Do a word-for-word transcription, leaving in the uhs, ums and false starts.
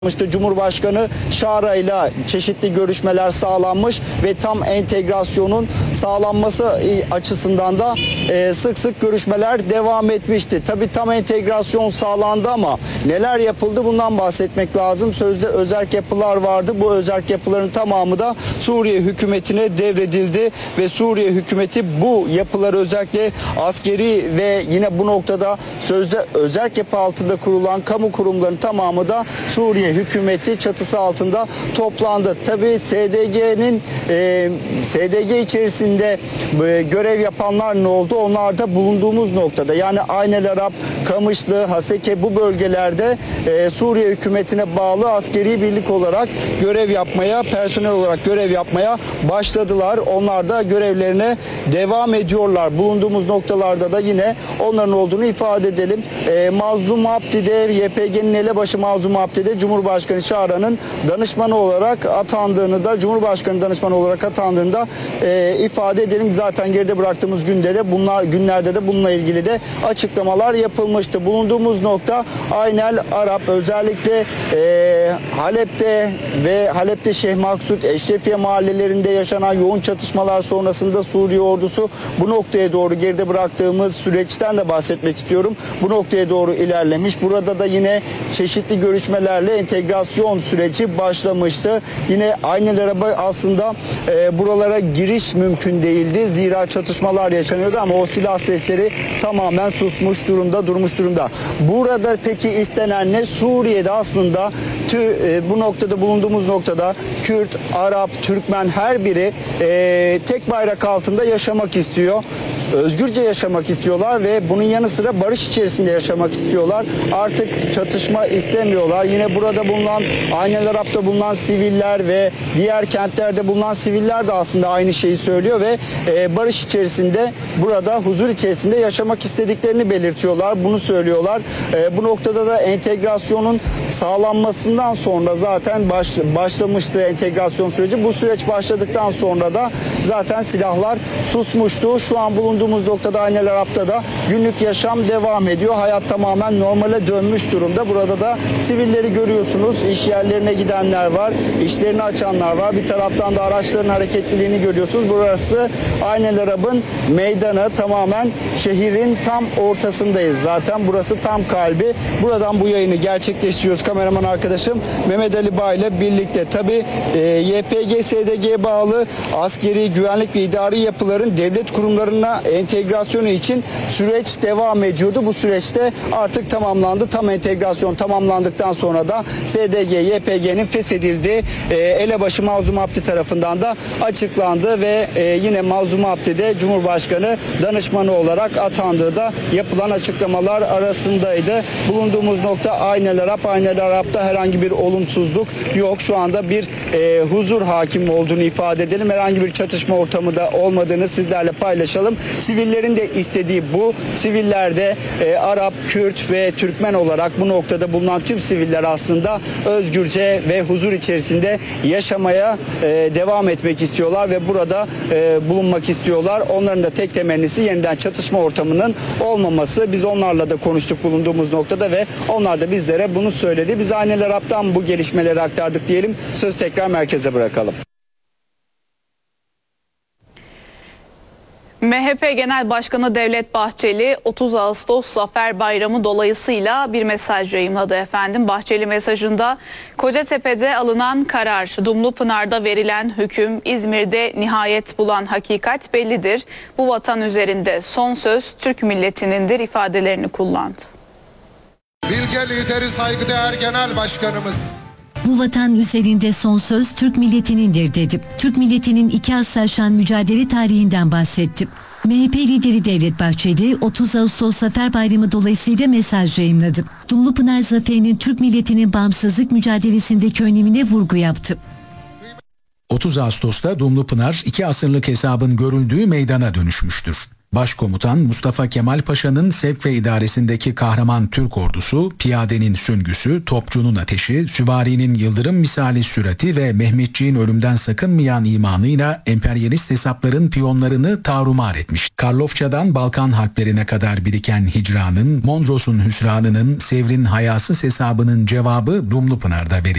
Cumhurbaşkanı Şara ile çeşitli görüşmeler sağlanmış ve tam entegrasyonun sağlanması açısından da sık sık görüşmeler devam etmişti. Tabii tam entegrasyon sağlandı ama neler yapıldı bundan bahsetmek lazım. Sözde özerk yapılar vardı. Bu özerk yapıların tamamı da Suriye hükümetine devredildi ve Suriye hükümeti bu yapıları özellikle askeri ve yine bu noktada sözde özerk yapı altında kurulan kamu kurumlarının tamamı da Suriye hükümeti çatısı altında toplandı. Tabii S D G'nin e, S D G içerisinde e, görev yapanlar ne oldu? Onlar da bulunduğumuz noktada yani Aynel Arap, Kamışlı, Haseke bu bölgelerde e, Suriye hükümetine bağlı askeri birlik olarak görev yapmaya, personel olarak görev yapmaya başladılar. Onlar da görevlerine devam ediyorlar. Bulunduğumuz noktalarda da yine onların olduğunu ifade edelim. E, Mazlum Abdi'de, Y P G'nin elebaşı Mazlum Abdi'de Cumhurbaşkanı Şara'nın danışmanı olarak atandığını da Cumhurbaşkanı danışmanı olarak atandığını da e, ifade edelim. Zaten geride bıraktığımız günde de bunlar günlerde de bununla ilgili de açıklamalar yapılmıştı. Bulunduğumuz nokta Aynel Arap, özellikle e, Halep'te ve Halep'te Şeyh Maksut, Eşrefiye mahallelerinde yaşanan yoğun çatışmalar sonrasında Suriye ordusu bu noktaya doğru geride bıraktığımız süreçten de bahsetmek istiyorum. Bu noktaya doğru ilerlemiş. Burada da yine çeşitli görüşmelerle entegrasyon süreci başlamıştı. Yine Aynel Arap'a aslında e, buralara giriş mümkün değildi. Zira çatışmalar yaşanıyordu ama o silah sesleri tamamen susmuş durumda, durmuş durumda. Burada peki istenen ne? Suriye'de aslında tü, e, bu noktada bulunduğumuz noktada Kürt, Arap, Türkmen her biri e, tek bayrak altında yaşamak istiyor. Özgürce yaşamak istiyorlar ve bunun yanı sıra barış içerisinde yaşamak istiyorlar. Artık çatışma istemiyorlar. Yine burada bulunan, Aynel Arap'ta bulunan siviller ve diğer kentlerde bulunan siviller de aslında aynı şeyi söylüyor ve e, barış içerisinde, burada huzur içerisinde yaşamak istediklerini belirtiyorlar. Bunu söylüyorlar. E, bu noktada da entegrasyonun sağlanmasından sonra zaten baş, başlamıştı entegrasyon süreci. Bu süreç başladıktan sonra da zaten silahlar susmuştu. Şu an bulunduğumuz noktada Aynel Arap'ta da günlük yaşam devam ediyor. Hayat tamamen normale dönmüş durumda. Burada da sivilleri görüyorsunuz. İş yerlerine gidenler var. İşlerini açanlar var. Bir taraftan da araçların hareketliliğini görüyorsunuz. Burası Aynel Arap'ın meydanı. Tamamen şehrin tam ortasındayız. Zaten burası tam kalbi. Buradan bu yayını gerçekleştiriyoruz. Kameraman arkadaşım Mehmet Ali Bağ ile birlikte. Tabii e, Y P G S D G'ye bağlı askeri, güvenlik ve idari yapıların devlet kurumlarına entegrasyonu için süreç devam ediyordu. Bu süreçte artık tamamlandı. Tam entegrasyon tamamlandıktan sonra da S D G, Y P G'nin feshedildiği e, elebaşı Mazlum Abdi tarafından da açıklandı ve e, yine Mazlum Abdi de Cumhurbaşkanı danışmanı olarak atandığı da yapılan açıklamalar arasındaydı. Bulunduğumuz nokta Aynel Arap. Aynel Arap'ta herhangi bir olumsuzluk yok. Şu anda bir e, huzur hakim olduğunu ifade edelim. Herhangi bir çatışma ortamı da olmadığını sizlerle paylaşalım. Sivillerin de istediği bu. Sivillerde e, Arap, Kürt ve Türkmen olarak bu noktada bulunan tüm siviller aslında özgürce ve huzur içerisinde yaşamaya e, devam etmek istiyorlar ve burada e, bulunmak istiyorlar. Onların da tek temennisi yeniden çatışma ortamının olmaması. Biz onlarla da konuştuk bulunduğumuz noktada ve onlar da bizlere bunu söyledi. Biz Aynel Arap'tan bu gelişmeleri aktardık diyelim. Söz tekrar merkeze bırakalım. M H P Genel Başkanı Devlet Bahçeli otuz Ağustos Zafer Bayramı dolayısıyla bir mesaj yayımladı efendim. Bahçeli mesajında Kocatepe'de alınan karar, Dumlupınar'da verilen hüküm, İzmir'de nihayet bulan hakikat bellidir. Bu vatan üzerinde son söz Türk milletinindir ifadelerini kullandı. Bilge lideri saygıdeğer Genel Başkanımız. Bu vatan üzerinde son söz Türk milletinindir dedim. Türk milletinin iki asır aşan mücadele tarihinden bahsettim. M H P lideri Devlet Bahçeli otuz Ağustos Zafer Bayramı dolayısıyla mesaj yayımladı. Dumlupınar Zaferi'nin Türk milletinin bağımsızlık mücadelesindeki önemine vurgu yaptı. otuz Ağustos'ta Dumlupınar iki asırlık hesabın görüldüğü meydana dönüşmüştür. Başkomutan Mustafa Kemal Paşa'nın sevk ve idaresindeki kahraman Türk ordusu, piyadenin süngüsü, topçunun ateşi, süvarinin yıldırım misali sürati ve Mehmetçiğin ölümden sakınmayan imanıyla emperyalist hesapların piyonlarını tarumar etmiş. Karlofça'dan Balkan harplerine kadar biriken hicranın, Mondros'un hüsranının, Sevr'in hayasız hesabının cevabı Dumlupınar'da verildi.